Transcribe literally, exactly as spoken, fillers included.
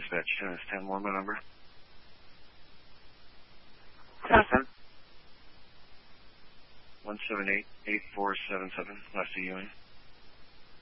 dispatch. Uh, is ten one my number? Seven. one seven eight, eight four seven seven. Last to Ewing.